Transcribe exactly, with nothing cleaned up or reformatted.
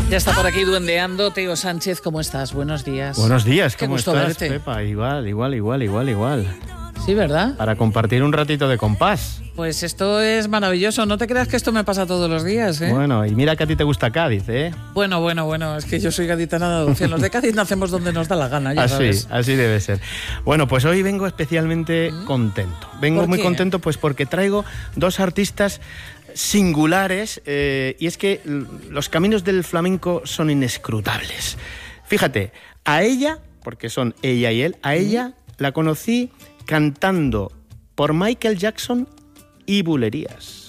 Ya está por aquí duendeando Teo Sánchez. ¿Cómo estás? Buenos días. Buenos días, Qué ¿cómo gusto estás, verte. Pepa? Igual, igual, igual, igual, igual. Sí, ¿verdad? Para compartir un ratito de compás. Pues esto es maravilloso. No te creas que esto me pasa todos los días, ¿eh? Bueno, y mira que a ti te gusta Cádiz, ¿eh? Bueno, bueno, bueno. Es que yo soy gaditana de adopción. Los de Cádiz nacemos donde nos da la gana, ya así, sabes. así debe ser. Bueno, pues hoy vengo especialmente ¿Mm? contento. Vengo ¿Por muy qué? contento pues porque traigo dos artistas singulares eh, y es que los caminos del flamenco son inescrutables. Fíjate, a ella, porque son ella y él, a ella la conocí cantando por Michael Jackson y bulerías.